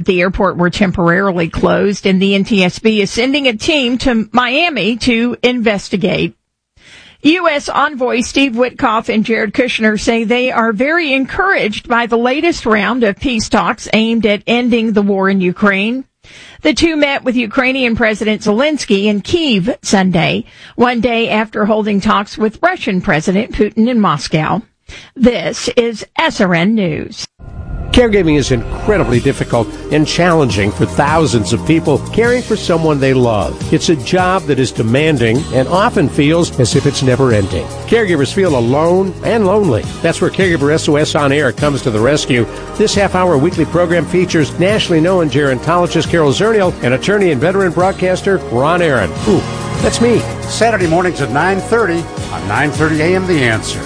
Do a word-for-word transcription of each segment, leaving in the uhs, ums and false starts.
the airport were temporarily closed, and the N T S B is sending a team to Miami to investigate. U S envoy Steve Witkoff and Jared Kushner say they are very encouraged by the latest round of peace talks aimed at ending the war in Ukraine. The two met with Ukrainian President Zelensky in Kyiv Sunday, one day after holding talks with Russian President Putin in Moscow. This is S R N News. Caregiving is incredibly difficult and challenging for thousands of people caring for someone they love. It's a job that is demanding and often feels as if it's never ending. Caregivers feel alone and lonely. That's where Caregiver S O S On Air comes to the rescue. This half-hour weekly program features nationally known gerontologist Carol Zernial and attorney and veteran broadcaster Ron Aaron. Ooh, that's me. Saturday mornings at nine thirty on nine thirty a.m. The Answer.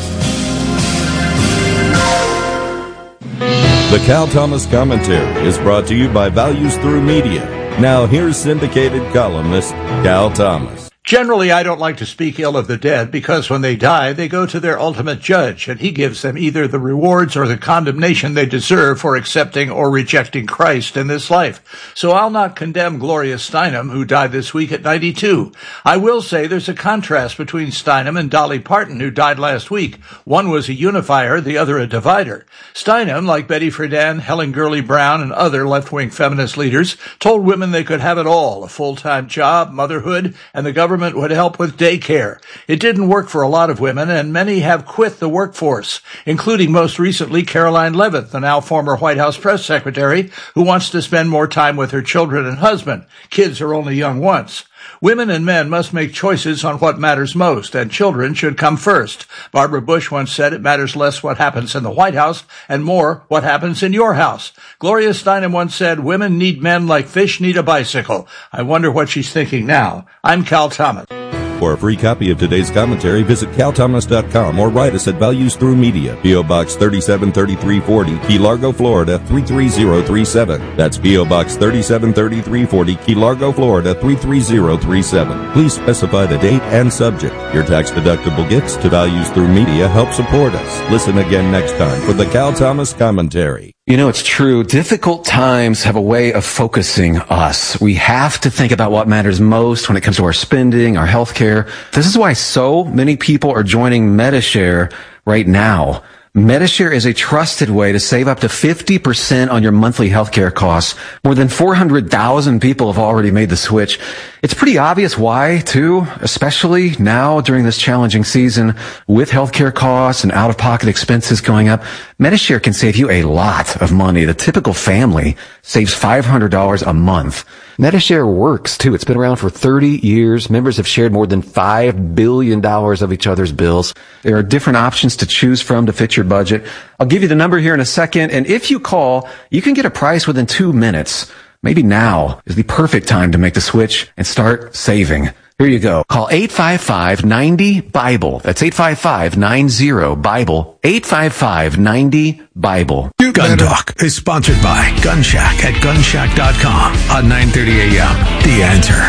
The Cal Thomas Commentary is brought to you by Values Through Media. Now here's syndicated columnist Cal Thomas. Generally, I don't like to speak ill of the dead because when they die, they go to their ultimate judge, and he gives them either the rewards or the condemnation they deserve for accepting or rejecting Christ in this life. So I'll not condemn Gloria Steinem, who died this week at ninety-two. I will say there's a contrast between Steinem and Dolly Parton, who died last week. One was a unifier, the other a divider. Steinem, like Betty Friedan, Helen Gurley Brown, and other left-wing feminist leaders, told women they could have it all, a full-time job, motherhood, and the government would help with daycare. It didn't work for a lot of women, and many have quit the workforce, including most recently Caroline Leavitt, the now former White House press secretary, who wants to spend more time with her children and husband. Kids are only young once. Women and men must make choices on what matters most, and children should come first. Barbara Bush once said it matters less what happens in the White House and more what happens in your house. Gloria Steinem once said, women need men like fish need a bicycle. I wonder what she's thinking now. I'm Cal Thomas. For a free copy of today's commentary, visit cal thomas dot com or write us at Values Through Media, P O. Box thirty-seven thirty-three forty, Key Largo, Florida three three zero three seven. That's P O. Box thirty-seven thirty-three forty, Key Largo, Florida three three zero three seven. Please specify the date and subject. Your tax-deductible gifts to Values Through Media help support us. Listen again next time for the Cal Thomas Commentary. You know, it's true. Difficult times have a way of focusing us. We have to think about what matters most when it comes to our spending, our health care. This is why so many people are joining Medi-Share right now. Medi-Share is a trusted way to save up to fifty percent on your monthly healthcare costs. More than four hundred thousand people have already made the switch. It's pretty obvious why, too, especially now during this challenging season with healthcare costs and out-of-pocket expenses going up. Medi-Share can save you a lot of money. The typical family saves five hundred dollars a month. Medi-Share works, too. It's been around for thirty years. Members have shared more than five billion dollars of each other's bills. There are different options to choose from to fit your budget. I'll give you the number here in a second, and if you call, you can get a price within two minutes. Maybe now is the perfect time to make the switch and start saving. Here you go. Call eight five five, nine zero, BIBLE. That's eight five five, nine zero, BIBLE. eight five five, nine zero, BIBLE. Gun Talk is sponsored by Gun Shack at gun shack dot com on nine thirty a.m. The Answer.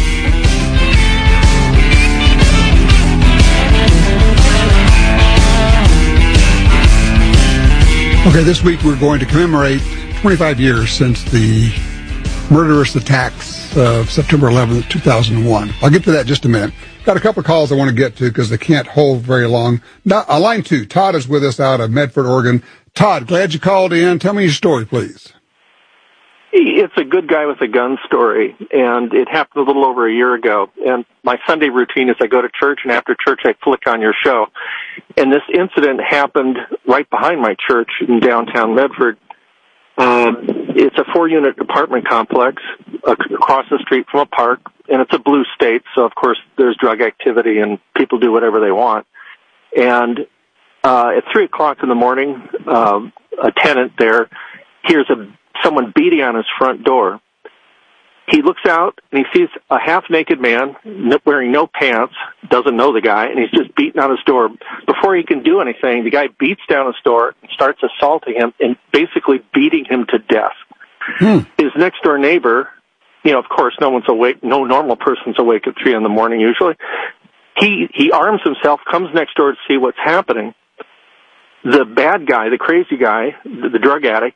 Okay, this week we're going to commemorate twenty-five years since the murderous attacks of September eleventh, two thousand one. I'll get to that in just a minute. Got a couple of calls I want to get to because they can't hold very long. Now, uh, line two, Todd is with us out of Medford, Oregon. Todd, glad you called in. Tell me your story, please. It's a good guy with a gun story, and it happened a little over a year ago. And my Sunday routine is I go to church, and after church I flick on your show. And this incident happened right behind my church in downtown Medford. Um, it's a four-unit apartment complex across the street from a park, and it's a blue state, so of course there's drug activity and people do whatever they want. And uh, at three o'clock in the morning, um, a tenant there hears a someone beating on his front door. He looks out and he sees a half-naked man wearing no pants, doesn't know the guy, and he's just beating on his door. Before he can do anything, the guy beats down his door and starts assaulting him and basically beating him to death. Hmm. His next-door neighbor, you know, of course, no one's awake, no normal person's awake at three in the morning usually. He, he arms himself, comes next door to see what's happening. The bad guy, the crazy guy, the, the drug addict,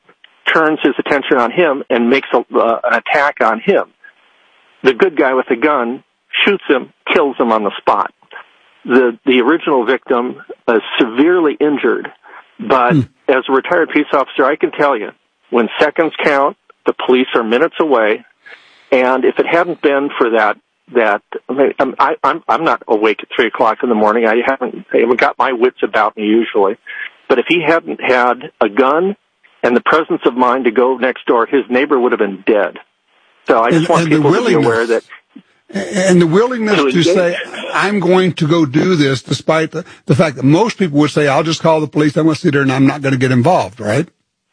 turns his attention on him and makes a, uh, an attack on him. The good guy with the gun shoots him, kills him on the spot. The the original victim is severely injured, but hmm. as a retired peace officer, I can tell you, when seconds count, the police are minutes away, and if it hadn't been for that, that I, I'm I'm not awake at three o'clock in the morning. I haven't I haven't got my wits about me usually, but if he hadn't had a gun and the presence of mind to go next door, his neighbor would have been dead. So I just and, want and people to be aware that. And the willingness to, to say, I'm going to go do this, despite the, the fact that most people would say, I'll just call the police, I'm going to sit there and I'm not going to get involved, right?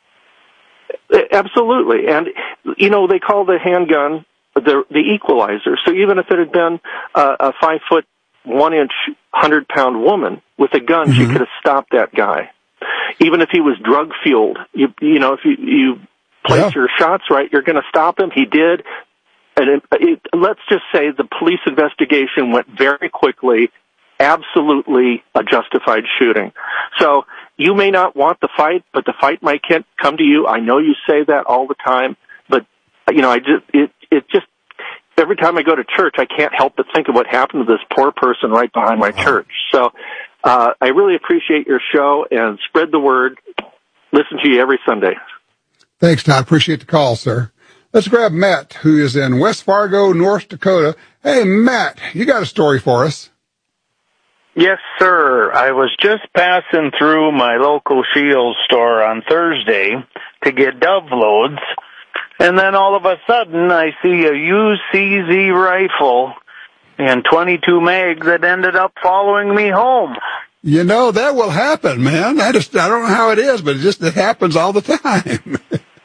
Absolutely. And, you know, they call the handgun the, the equalizer. So even if it had been uh, a five foot, one inch, hundred pound woman with a gun, mm-hmm. she could have stopped that guy. Even if he was drug fueled, you, you know, if you, you place yeah. your shots right, you're going to stop him. He did. And it, it, let's just say the police investigation went very quickly, absolutely a justified shooting. So you may not want the fight, but the fight might come to you. I know you say that all the time, but, you know, I just, it, it just, every time I go to church, I can't help but think of what happened to this poor person right behind my church. So uh, I really appreciate your show, and spread the word. Listen to you every Sunday. Thanks, Todd. Appreciate the call, sir. Let's grab Matt, who is in West Fargo, North Dakota. Hey, Matt, you got a story for us. Yes, sir. I was just passing through my local Shields store on Thursday to get dove loads, and then all of a sudden I see a U C Z rifle and twenty-two mag that ended up following me home. You know, that will happen, man. I just, I don't know how it is, but it just, it happens all the time.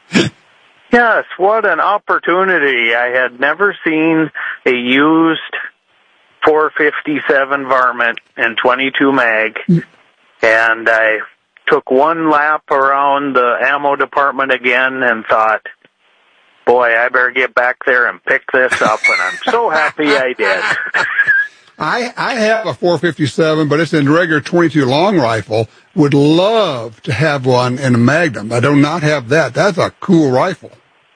Yes, what an opportunity. I had never seen a used four fifty-seven varmint and twenty-two mag, and I took one lap around the ammo department again and thought, boy, I better get back there and pick this up, and I'm so happy I did. I, I have a four fifty-seven, but it's in regular twenty-two long rifle. Would love to have one in a Magnum. I do not have that. That's a cool rifle.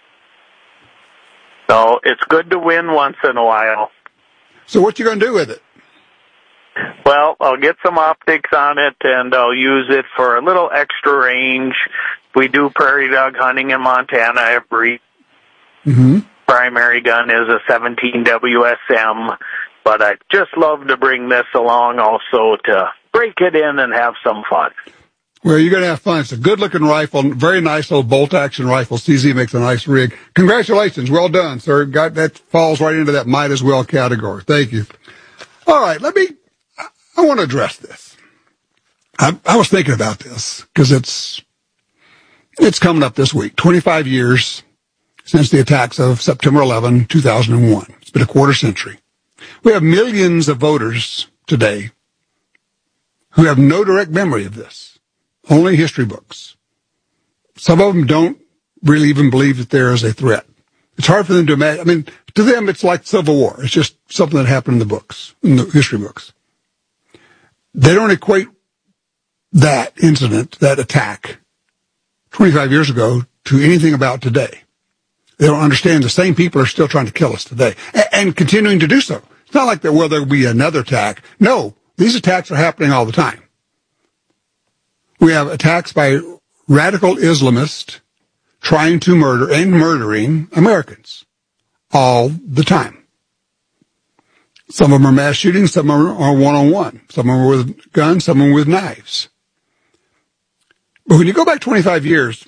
So it's good to win once in a while. So what you going to do with it? Well, I'll get some optics on it, and I'll use it for a little extra range. We do prairie dog hunting in Montana every mm-hmm. primary gun is a seventeen W S M, but I'd just love to bring this along also to break it in and have some fun. Well, you're going to have fun. It's a good-looking rifle, very nice little bolt-action rifle. C Z makes a nice rig. Congratulations. Well done, sir. Got that falls right into that might as well category. Thank you. All right, let me, I want to address this. I, I was thinking about this because it's, it's coming up this week. twenty-five years since the attacks of September eleventh, two thousand one. It's been a quarter century. We have millions of voters today who have no direct memory of this. Only history books. Some of them don't really even believe that there is a threat. It's hard for them to imagine. I mean, to them, it's like Civil War. It's just something that happened in the books, in the history books. They don't equate that incident, that attack, twenty-five years ago to anything about today. They don't understand the same people are still trying to kill us today and, and continuing to do so. It's not like that, well, there'll be another attack. No, these attacks are happening all the time. We have attacks by radical Islamists trying to murder and murdering Americans all the time. Some of them are mass shootings, some of them are one-on-one. Some of them are with guns, some of them with knives. But when you go back twenty-five years,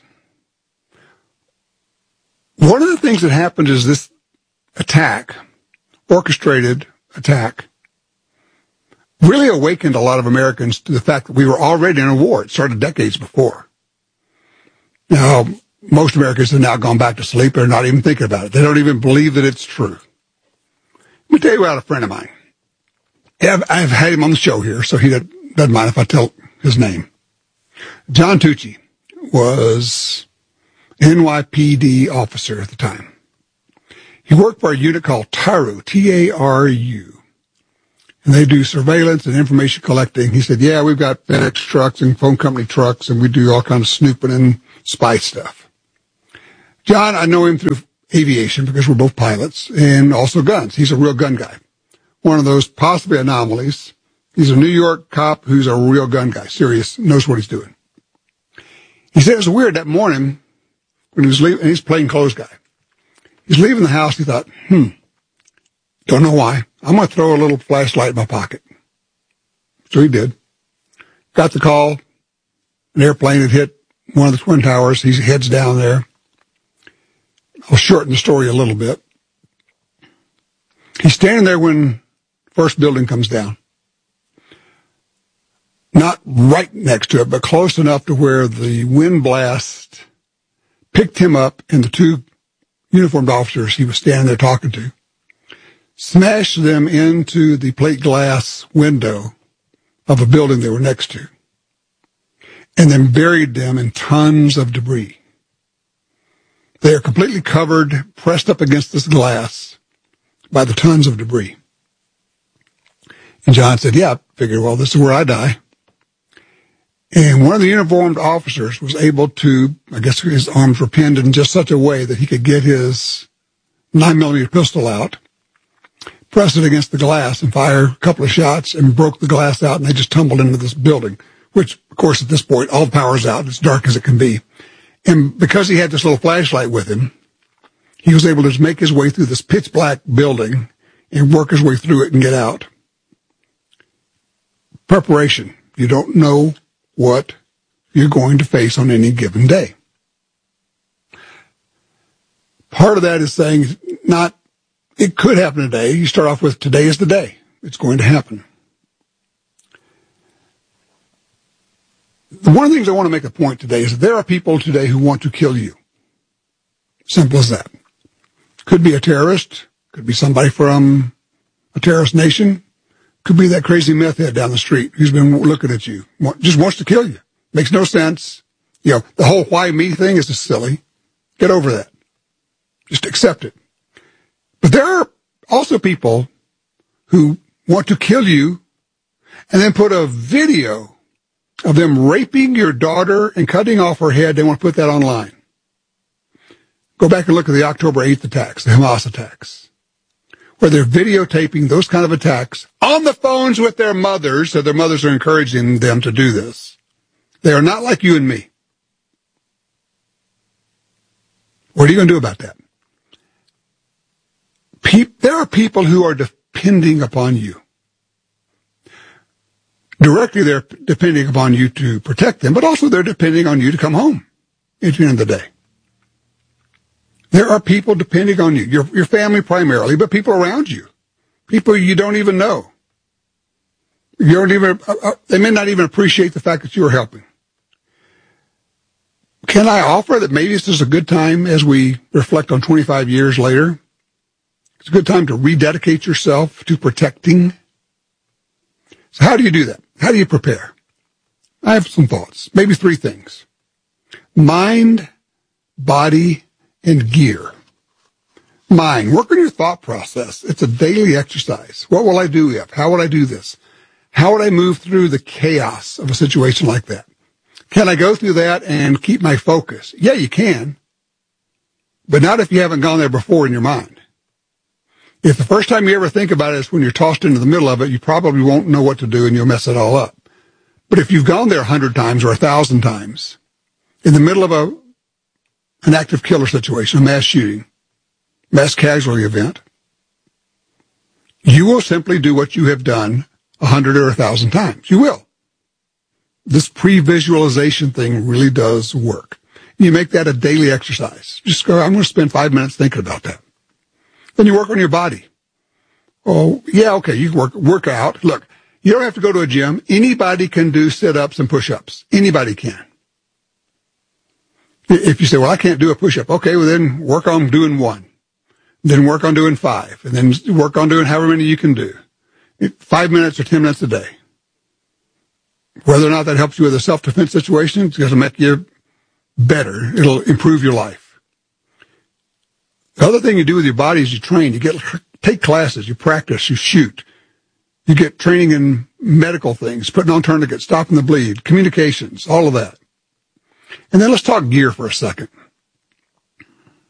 one of the things that happened is this attack, orchestrated attack, really awakened a lot of Americans to the fact that we were already in a war. It started decades before. Now, most Americans have now gone back to sleep. They're not even thinking about it. They don't even believe that it's true. Let me tell you about a friend of mine. I've, I've had him on the show here, so he doesn't mind if I tell his name. John Tucci was an N Y P D officer at the time. He worked for a unit called TARU, T A R U. And they do surveillance and information collecting. He said, yeah, we've got FedEx trucks and phone company trucks, and we do all kinds of snooping and spy stuff. John, I know him through aviation because we're both pilots and also guns. He's a real gun guy. One of those possibly anomalies. He's a New York cop who's a real gun guy, serious, knows what he's doing. He said it was weird that morning when he was leaving, and he's a plainclothes guy. He's leaving the house. He thought, hmm, don't know why. I'm going to throw a little flashlight in my pocket. So he did. Got the call. An airplane had hit one of the Twin Towers. He heads down there. I'll shorten the story a little bit. He's standing there when the first building comes down. Not right next to it, but close enough to where the wind blast picked him up and the two uniformed officers he was standing there talking to smashed them into the plate glass window of a building they were next to and then buried them in tons of debris. They are completely covered, pressed up against this glass by the tons of debris. And John said, yeah, I figured, well, this is where I die. And one of the uniformed officers was able to, I guess his arms were pinned in just such a way that he could get his nine millimeter pistol out, press it against the glass and fire a couple of shots and broke the glass out, and they just tumbled into this building, which, of course, at this point, all the power's out. It's dark as it can be. And because he had this little flashlight with him, he was able to just make his way through this pitch black building and work his way through it and get out. Preparation. You don't know what you're going to face on any given day. Part of that is saying not, it could happen today. You start off with today is the day. It's going to happen. One of the things I want to make a point today is that there are people today who want to kill you. Simple as that. Could be a terrorist. Could be somebody from a terrorist nation. Could be that crazy meth head down the street who's been looking at you. Just wants to kill you. Makes no sense. You know, the whole why me thing is just silly. Get over that. Just accept it. But there are also people who want to kill you and then put a video of them raping your daughter and cutting off her head. They want to put that online. Go back and look at the October eighth attacks, the Hamas attacks, where they're videotaping those kind of attacks on the phones with their mothers, so their mothers are encouraging them to do this. They are not like you and me. What are you going to do about that? Pe- there are people who are depending upon you. Directly, they're depending upon you to protect them, but also they're depending on you to come home at the end of the day. There are people depending on you, your, your family primarily, but people around you, people you don't even know. You don't even, uh, uh, they may not even appreciate the fact that you are helping. Can I offer that maybe this is a good time as we reflect on twenty-five years later? It's a good time to rededicate yourself to protecting. So how do you do that? How do you prepare? I have some thoughts, maybe three things. Mind, body, and gear. Mind, work on your thought process. It's a daily exercise. What will I do if? How would I do this? How would I move through the chaos of a situation like that? Can I go through that and keep my focus? Yeah, you can. But not if you haven't gone there before in your mind. If the first time you ever think about it is when you're tossed into the middle of it, you probably won't know what to do and you'll mess it all up. But if you've gone there a hundred times or a thousand times, in the middle of a an active killer situation, a mass shooting, mass casualty event, you will simply do what you have done a hundred or a thousand times. You will. This pre-visualization thing really does work. You make that a daily exercise. Just go, I'm going to spend five minutes thinking about that. Then you work on your body. Oh, yeah, okay, you work, work out. Look, you don't have to go to a gym. Anybody can do sit-ups and push-ups. Anybody can. If you say, well, I can't do a push-up, okay, well, then work on doing one. Then work on doing five. And then work on doing however many you can do. Five minutes or ten minutes a day. Whether or not that helps you with a self-defense situation, it's going to make you better. It'll improve your life. The other thing you do with your body is you train. You get take classes. You practice. You shoot. You get training in medical things, putting on tourniquets, stopping the bleed, communications, all of that. And then let's talk gear for a second.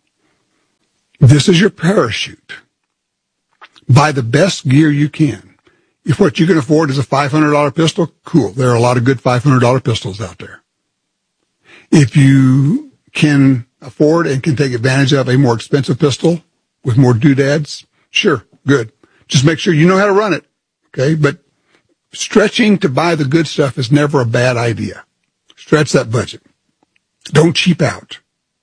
This is your parachute. Buy the best gear you can. If what you can afford is a five hundred dollars pistol, cool. There are a lot of good five hundred dollars pistols out there. If you can afford and can take advantage of a more expensive pistol with more doodads, sure, good. Just make sure you know how to run it, okay? But stretching to buy the good stuff is never a bad idea. Stretch that budget. Don't cheap out.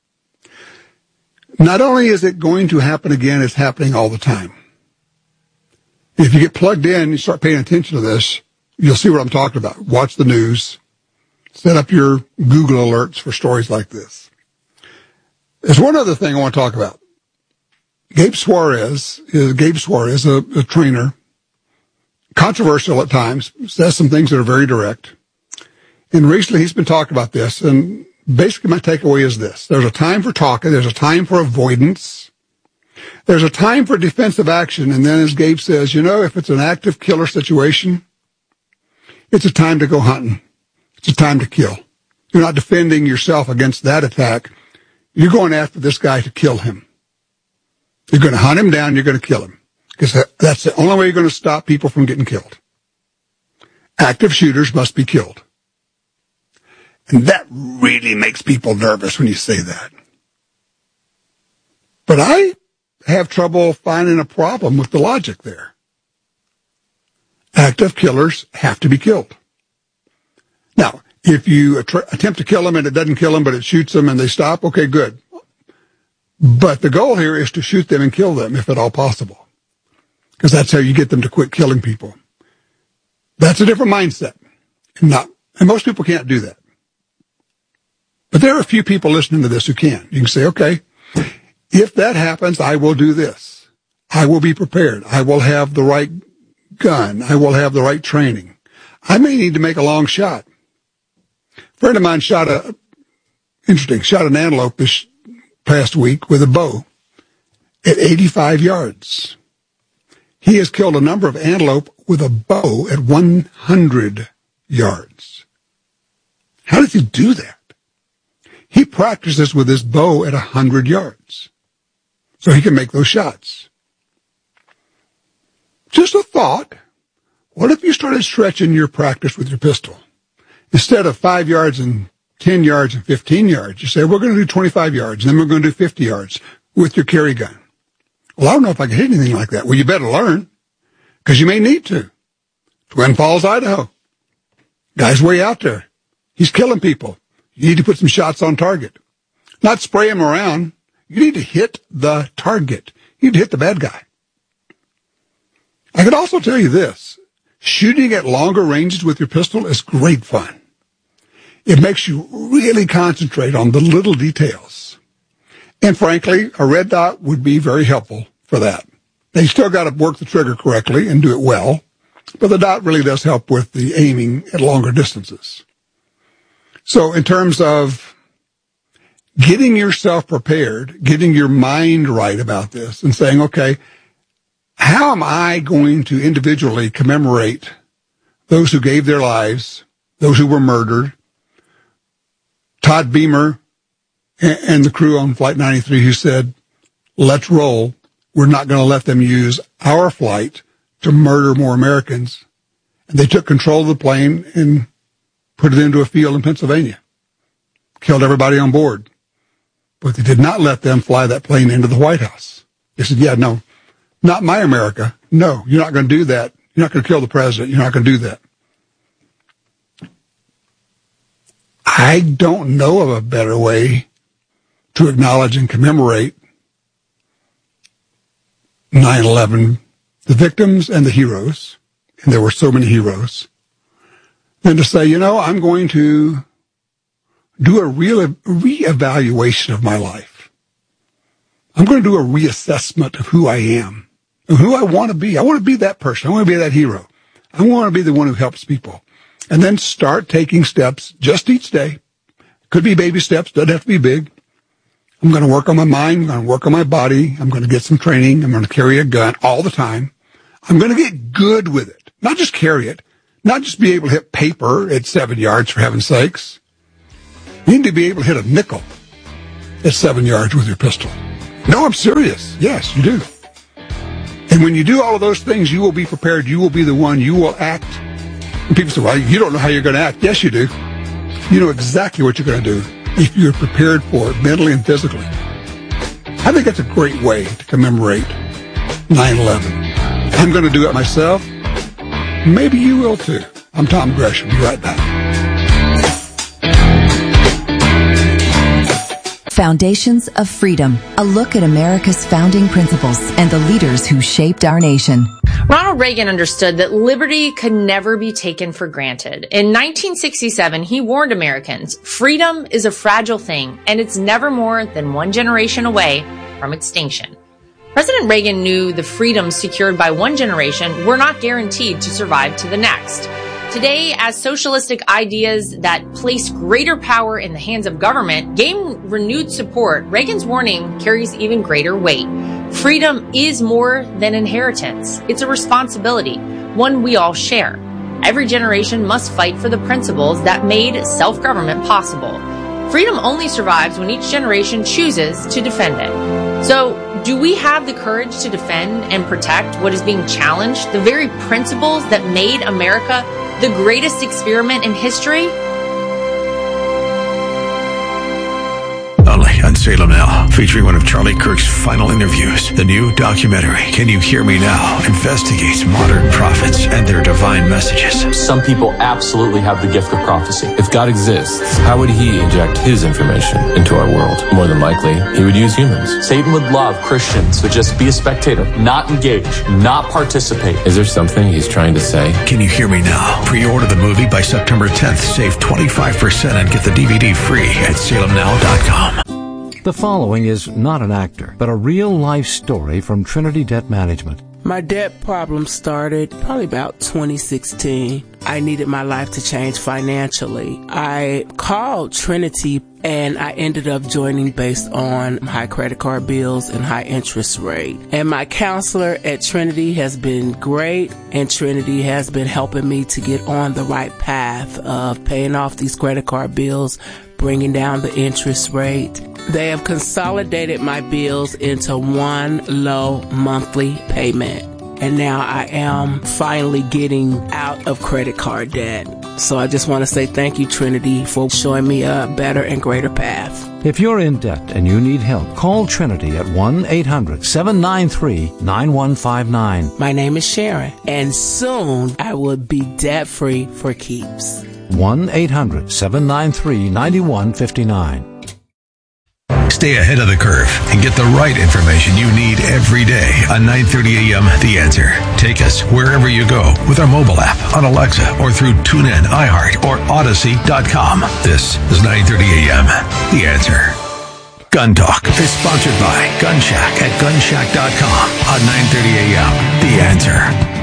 Not only is it going to happen again, it's happening all the time. If you get plugged in, you start paying attention to this, you'll see what I'm talking about. Watch the news. Set up your Google alerts for stories like this. There's one other thing I want to talk about. Gabe Suarez is Gabe Suarez, a, a trainer, controversial at times, says some things that are very direct. And recently he's been talking about this, and basically my takeaway is this. There's a time for talking, there's a time for avoidance, there's a time for defensive action, and then as Gabe says, you know, if it's an active killer situation, it's a time to go hunting. It's a time to kill. You're not defending yourself against that attack. You're going after this guy to kill him. You're going to hunt him down, you're going to kill him. Because that, that's the only way you're going to stop people from getting killed. Active shooters must be killed. And that really makes people nervous when you say that. But I have trouble finding a problem with the logic there. Active killers have to be killed. Now, if you att- attempt to kill them and it doesn't kill them, but it shoots them and they stop, okay, good. But the goal here is to shoot them and kill them, if at all possible. Because that's how you get them to quit killing people. That's a different mindset. And not, and most people can't do that. But there are a few people listening to this who can. You can say, okay, if that happens, I will do this. I will be prepared. I will have the right gun. I will have the right training. I may need to make a long shot. A friend of mine shot a, interesting, shot an antelope this past week with a bow at eighty-five yards. He has killed a number of antelope with a bow at one hundred yards. How does he do that? He practices with his bow at one hundred yards so he can make those shots. Just a thought. What if you started stretching your practice with your pistol? Instead of five yards and ten yards and fifteen yards, you say, we're going to do twenty-five yards, and then we're going to do fifty yards with your carry gun. Well, I don't know if I can hit anything like that. Well, you better learn, because you may need to. Twin Falls, Idaho. Guy's way out there. He's killing people. You need to put some shots on target. Not spray him around. You need to hit the target. You need to hit the bad guy. I could also tell you this. Shooting at longer ranges with your pistol is great fun. It makes you really concentrate on the little details. And frankly, a red dot would be very helpful for that. Now, you still got to work the trigger correctly and do it well, but the dot really does help with the aiming at longer distances. So in terms of getting yourself prepared, getting your mind right about this and saying, okay, how am I going to individually commemorate those who gave their lives, those who were murdered, Todd Beamer and the crew on Flight ninety-three who said, let's roll. We're not going to let them use our flight to murder more Americans. And they took control of the plane and put it into a field in Pennsylvania. Killed everybody on board. But they did not let them fly that plane into the White House. They said, yeah, no, not my America. No, you're not going to do that. You're not going to kill the president. You're not going to do that. I don't know of a better way to acknowledge and commemorate nine eleven, the victims and the heroes, and there were so many heroes, than to say, you know, I'm going to do a real reevaluation of my life. I'm going to do a reassessment of who I am and who I want to be. I want to be that person. I want to be that hero. I want to be the one who helps people. And then start taking steps just each day. Could be baby steps, doesn't have to be big. I'm going to work on my mind. I'm going to work on my body. I'm going to get some training. I'm going to carry a gun all the time. I'm going to get good with it. Not just carry it. Not just be able to hit paper at seven yards, for heaven's sakes. You need to be able to hit a nickel at seven yards with your pistol. No, I'm serious. Yes, you do. And when you do all of those things, you will be prepared. You will be the one. You will act. And people say, well, you don't know how you're going to act. Yes, you do. You know exactly what you're going to do if you're prepared for it mentally and physically. I think that's a great way to commemorate nine eleven. I'm going to do it myself. Maybe you will too. I'm Tom Gresham. Be right back. Foundations of Freedom, a look at America's founding principles and the leaders who shaped our nation. Ronald Reagan understood that liberty could never be taken for granted. In nineteen sixty-seven, he warned Americans, freedom is a fragile thing, and it's never more than one generation away from extinction. President Reagan knew the freedoms secured by one generation were not guaranteed to survive to the next. Today, as socialistic ideas that place greater power in the hands of government gain renewed support, Reagan's warning carries even greater weight. Freedom is more than inheritance. It's a responsibility, one we all share. Every generation must fight for the principles that made self-government possible. Freedom only survives when each generation chooses to defend it. So, do we have the courage to defend and protect what is being challenged, the very principles that made America the greatest experiment in history? Only on Salem Now, featuring one of Charlie Kirk's final interviews. The new documentary, Can You Hear Me Now?, investigates modern prophets and their divine messages. Some people absolutely have the gift of prophecy. If God exists, how would he inject his information into our world? More than likely, he would use humans. Satan would love Christians to just be a spectator, not engage, not participate. Is there something he's trying to say? Can You Hear Me Now? Pre-order the movie by September tenth. Save twenty-five percent and get the D V D free at salem now dot com. The following is not an actor, but a real-life story from Trinity Debt Management. My debt problem started probably about twenty sixteen. I needed my life to change financially. I called Trinity and I ended up joining based on high credit card bills and high interest rate. And my counselor at Trinity has been great, and Trinity has been helping me to get on the right path of paying off these credit card bills, bringing down the interest rate. They have consolidated my bills into one low monthly payment. And now I am finally getting out of credit card debt. So I just want to say thank you, Trinity, for showing me a better and greater path. If you're in debt and you need help, call Trinity at one eight hundred seven nine three nine one five nine. My name is Sharon, and soon I will be debt-free for keeps. one eight hundred seven nine three nine one five nine. Stay ahead of the curve and get the right information you need every day on nine thirty a.m. The Answer. Take us wherever you go with our mobile app, on Alexa, or through TuneIn, iHeart, or Odyssey dot com. This is nine thirty a.m. The Answer. Gun Talk is sponsored by Gun Shack at gun shack dot com on nine thirty a.m. The Answer.